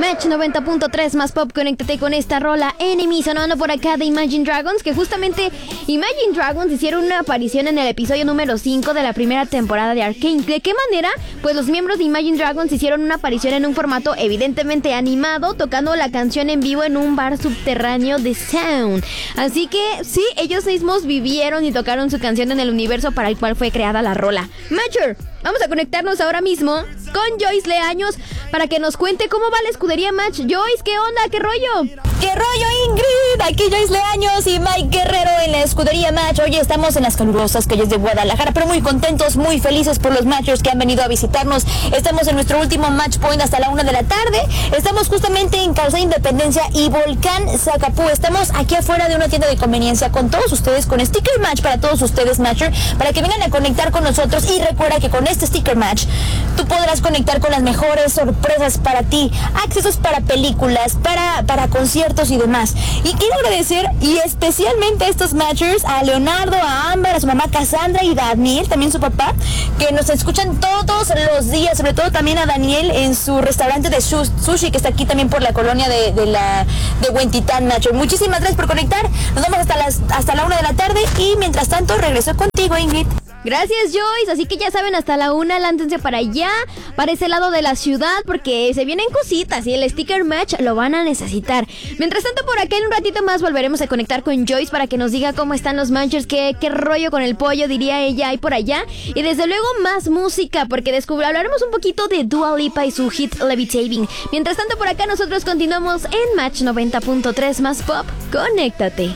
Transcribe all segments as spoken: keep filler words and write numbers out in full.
Match noventa punto tres más pop, conéctate con esta rola Enemy, sonando por acá de Imagine Dragons, que justamente Imagine Dragons hicieron una aparición en el episodio número cinco de la primera temporada de Arcane. ¿De qué manera? Pues los miembros de Imagine Dragons hicieron una aparición en un formato evidentemente animado, tocando la canción en vivo en un bar subterráneo de Sound. Así que sí, ellos mismos vivieron y tocaron su canción en el universo para el cual fue creada la rola. Matcher, vamos a conectarnos ahora mismo con Joyce Leaños para que nos cuente cómo va la escudería Match. Joyce, ¿qué onda? ¿Qué rollo? ¿Qué rollo, Ingrid? Aquí Joyce Leaños y Mike Guerrero en la escudería Match. Hoy estamos en las calurosas calles de Guadalajara, pero muy contentos, muy felices por los Matchers que han venido a visitarnos. Estamos en nuestro último Match Point hasta la una de la tarde. Estamos justamente en Calzada Independencia y Volcán Zacapú. Estamos aquí afuera de una tienda de conveniencia con todos ustedes, con Sticker Match para todos ustedes, Matcher, para que vengan a conectar con nosotros. Y recuerda que con este Sticker Match tú podrás conectar con las mejores sorpresas para ti, accesos para películas, para, para conciertos y demás. Y quiero agradecer y especialmente a estos Matchers, a Leonardo, a Ámbar, a su mamá Cassandra y a Daniel, también su papá, que nos escuchan todos los días, sobre todo también a Daniel en su restaurante de sushi que está aquí también por la colonia de, de la de Huentitán, Nacho. Muchísimas gracias por conectar. Nos vemos hasta las hasta la una de la tarde y mientras tanto regreso contigo, Ingrid. Gracias, Joyce. Así que ya saben, hasta la una, lántense para allá, para ese lado de la ciudad, porque se vienen cositas y el Sticker Match lo van a necesitar. Mientras tanto, por acá en un ratito más volveremos a conectar con Joyce para que nos diga cómo están los Matchers, qué, qué rollo con el pollo, diría ella, ahí por allá. Y desde luego más música, porque descubre, hablaremos un poquito de Dua Lipa y su hit Levitating. Mientras tanto, por acá nosotros continuamos en Match noventa punto tres más pop. Conéctate.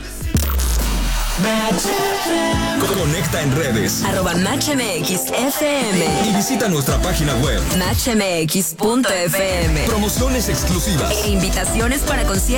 Conecta en redes arroba Match M X F M y visita nuestra página web match m x punto f m. Promociones exclusivas E invitaciones para conciertos.